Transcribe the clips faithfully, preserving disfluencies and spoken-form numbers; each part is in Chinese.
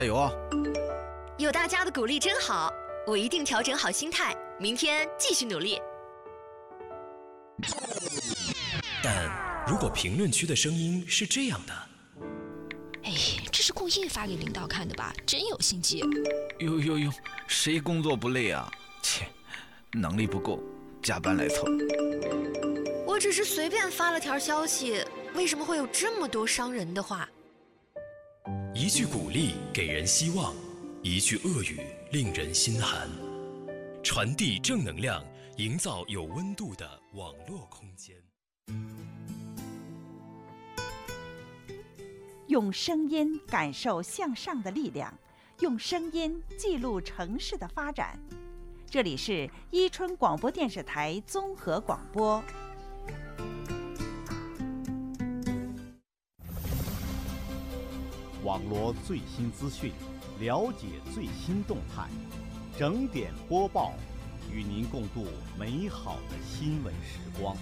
加油啊！ 有大家的鼓励真好，我一定调整好心态，明天继续努力。 但如果评论区的声音是这样的， 哎，这是故意发给领导看的吧？真有心机。 呦呦呦，谁工作不累啊？切，能力不够，加班来凑。 我只是随便发了条消息，为什么会有这么多伤人的话？ 一句鼓励给人希望，一句恶语令人心寒。传递正能量，营造有温度的网络空间。 用声音感受向上的力量，用声音记录城市的发展。这里是伊春广播电视台综合广播。 网罗最新资讯，了解最新动态，整点播报，与您共度美好的新闻时光。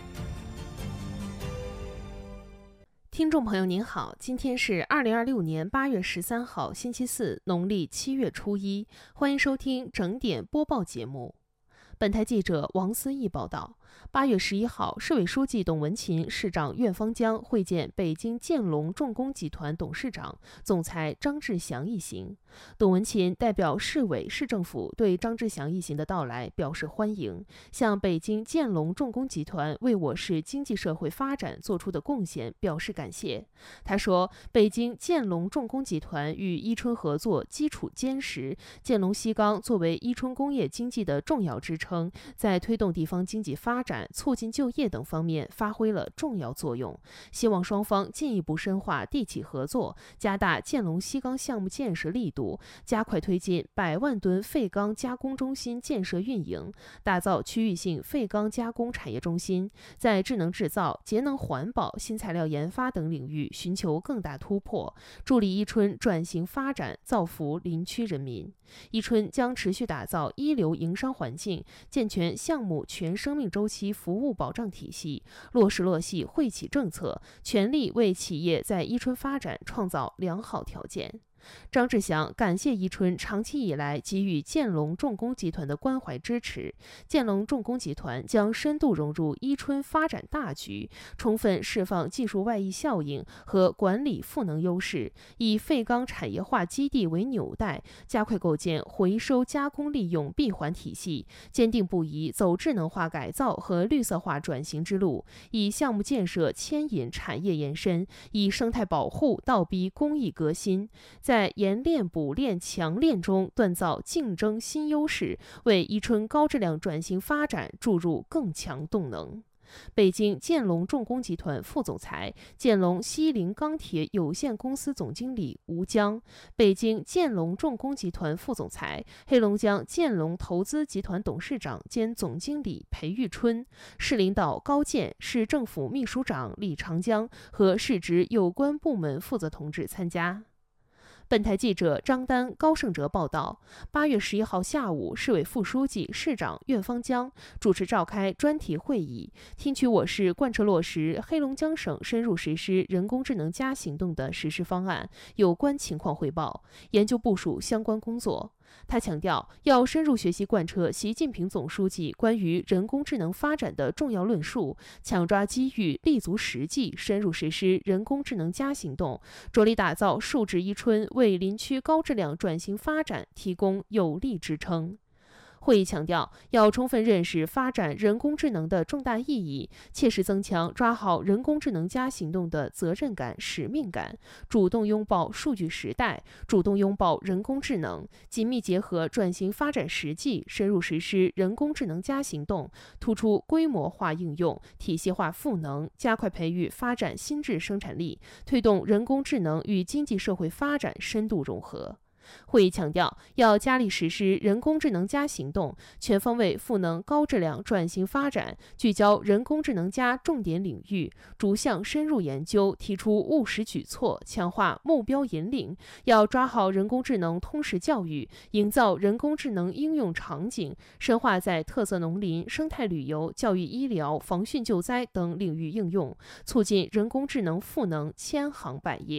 听众朋友您好，今天是二零二六年八月十三号星期四，农历七月初一，欢迎收听整点播报节目。本台记者王思义报道，八月十一号，市委书记董文勤、市长苑方江会见北京建龙重工集团董事长、总裁张志祥一行。董文勤代表市委市政府对张志祥一行的到来表示欢迎，向北京建龙重工集团为我市经济社会发展做出的贡献表示感谢。他说，北京建龙重工集团与伊春合作基础坚实，建龙西钢作为伊春工业经济的重要支撑，在推动地方经济发展、促进就业等方面发挥了重要作用。希望双方进一步深化地企合作，加大建龙西钢项目建设力度，加快推进百万吨废钢加工中心建设运营，打造区域性废钢加工产业中心，在智能制造、节能环保、新材料研发等领域寻求更大突破，助力伊春转型发展，造福林区人民。伊春将持续打造一流营商环境，健全项目全生命周期服务保障体系，落实落细惠企政策，全力为企业在伊春发展创造良好条件。张志祥感谢伊春长期以来给予建龙重工集团的关怀支持，建龙重工集团将深度融入伊春发展大局，充分释放技术外溢效应和管理赋能优势，以废钢产业化基地为纽带，加快构建回收加工利用闭环体系，坚定不移走智能化改造和绿色化转型之路，以项目建设牵引产业延伸，以生态保护倒逼工艺革新，在研炼补炼强炼中锻造竞争新优势，为伊春高质量转型发展注入更强动能。北京建龙重工集团副总裁、建龙西陵钢铁有限公司总经理吴江，北京建龙重工集团副总裁、黑龙江建龙投资集团董事长兼总经理裴玉春，市领导高健、市政府秘书长李长江和市直有关部门负责同志参加。本台记者张丹、高胜哲报道，八月十一号下午，市委副书记、市长苑方江主持召开专题会议，听取我市贯彻落实黑龙江省深入实施人工智能加行动的实施方案有关情况汇报，研究部署相关工作。他强调，要深入学习贯彻习近平总书记关于人工智能发展的重要论述，抢抓机遇，立足实际，深入实施人工智能加行动，着力打造数字伊春，为林区高质量转型发展提供有力支撑。会议强调，要充分认识发展人工智能的重大意义，切实增强抓好人工智能加行动的责任感、使命感，主动拥抱数据时代，主动拥抱人工智能，紧密结合转型发展实际，深入实施人工智能加行动，突出规模化应用、体系化赋能，加快培育发展新质生产力，推动人工智能与经济社会发展深度融合。会议强调，要加力实施人工智能加行动，全方位赋能高质量转型发展，聚焦人工智能加重点领域，逐项深入研究，提出务实举措，强化目标引领。要抓好人工智能通识教育，营造人工智能应用场景，深化在特色农林、生态旅游、教育医疗、防汛救灾等领域应用，促进人工智能赋能千行百业。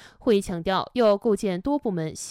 会议强调，要构建多部门